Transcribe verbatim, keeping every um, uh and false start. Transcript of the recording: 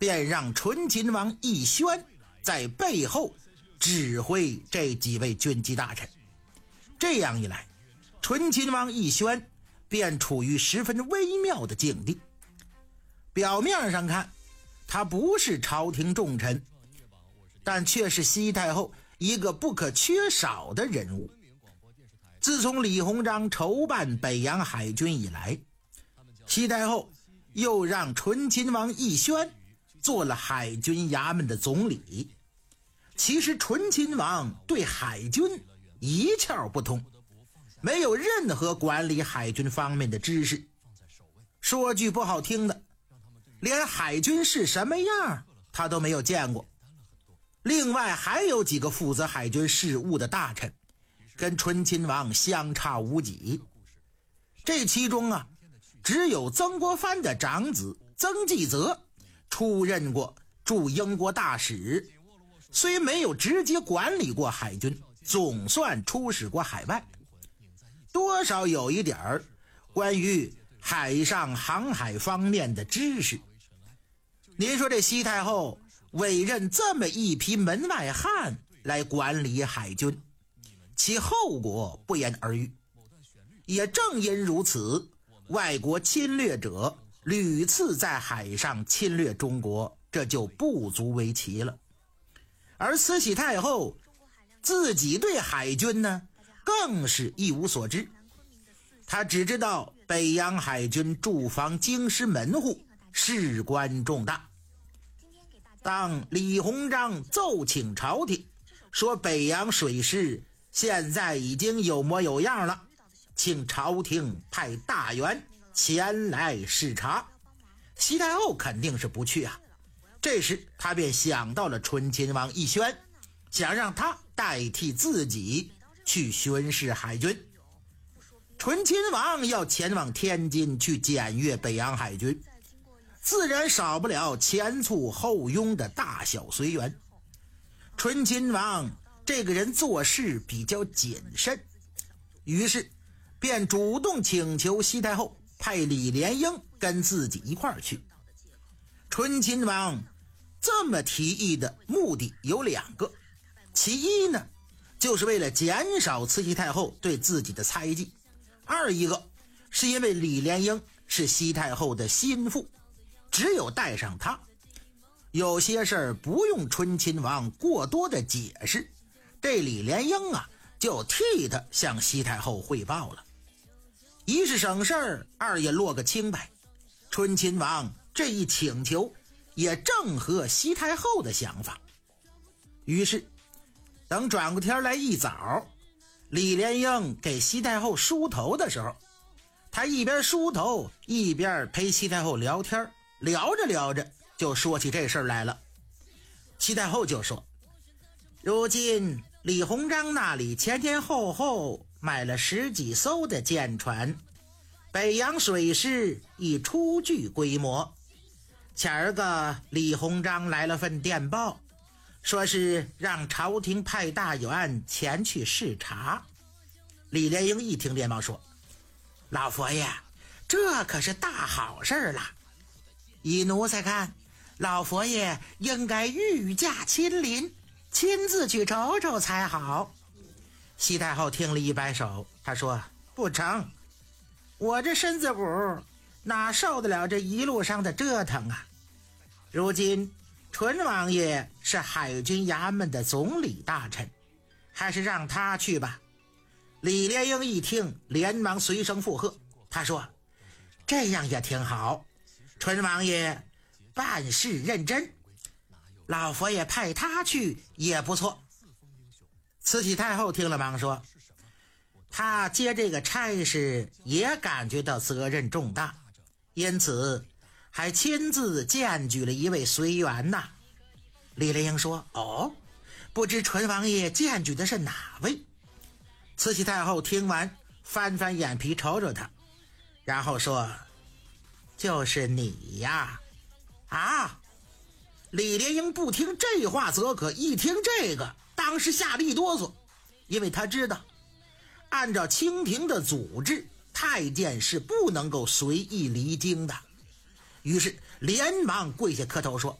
便让纯亲王奕宣在背后指挥这几位军机大臣。这样一来，纯亲王奕宣便处于十分微妙的境地。表面上看，他不是朝廷重臣，但却是西太后一个不可缺少的人物。自从李鸿章筹办北洋海军以来，西太后又让纯亲王奕宣做了海军衙门的总理。其实纯亲王对海军一窍不通，没有任何管理海军方面的知识。说句不好听的，连海军是什么样他都没有见过。另外还有几个负责海军事务的大臣跟纯亲王相差无几。这其中啊，只有曾国藩的长子曾纪泽出任过驻英国大使，虽没有直接管理过海军，总算出使过海外，多少有一点儿关于海上航海方面的知识。您说这西太后委任这么一批门外汉来管理海军，其后果不言而喻。也正因如此，外国侵略者屡次在海上侵略中国，这就不足为奇了。而慈禧太后自己对海军呢，更是一无所知。她只知道北洋海军驻防京师门户，事关重大。当李鸿章奏请朝廷说北洋水师现在已经有模有样了，请朝廷派大员前来视察，西太后肯定是不去啊。这时他便想到了纯亲王奕宣，想让他代替自己去巡视海军。纯亲王要前往天津去检阅北洋海军，自然少不了前簇后拥的大小随员。纯亲王这个人做事比较谨慎，于是便主动请求西太后派李莲英跟自己一块儿去。纯亲王这么提议的目的有两个，其一呢，就是为了减少慈禧太后对自己的猜忌；二一个是因为李莲英是西太后的心腹，只有带上她，有些事儿不用纯亲王过多的解释，这李莲英啊就替他向西太后汇报了。一是省事儿，二也落个清白。纯亲王这一请求也正合西太后的想法。于是等转过天来一早，李莲英给西太后梳头的时候，他一边梳头一边陪西太后聊天，聊着聊着就说起这事儿来了。西太后就说，如今李鸿章那里前前后后买了十几艘的舰船，北洋水师已初具规模。前儿个李鸿章来了份电报，说是让朝廷派大员前去视察。李莲英一听电报说，老佛爷，这可是大好事了，依奴才看，老佛爷应该御驾亲临，亲自去瞅瞅才好。西太后听了一摆手，她说，不成，我这身子骨哪受得了这一路上的折腾啊。如今纯王爷是海军衙门的总理大臣，还是让他去吧。李莲英一听，连忙随声附和，他说，这样也挺好，纯王爷办事认真，老佛爷派他去也不错。慈禧太后听了忙说，他接这个差事也感觉到责任重大，因此还亲自荐举了一位随员呐。李莲英说，哦，不知纯王爷荐举的是哪位？慈禧太后听完，翻翻眼皮瞅瞅他，然后说，就是你呀。啊！李莲英不听这话则可，一听这个当时吓了一哆嗦，因为他知道按照清廷的祖制，太监是不能够随意离京的。于是连忙跪下磕头说，